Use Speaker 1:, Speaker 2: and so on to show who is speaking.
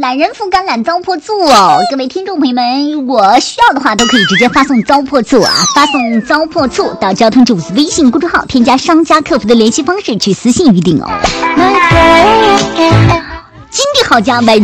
Speaker 1: 懒人扶橄榄糟粕醋哦，各位听众朋友们，如果需要的话，都可以直接发送糟粕醋啊，发送糟粕醋到交通主微信公众号，添加商家客服的联系方式去私信预定哦。金地好价买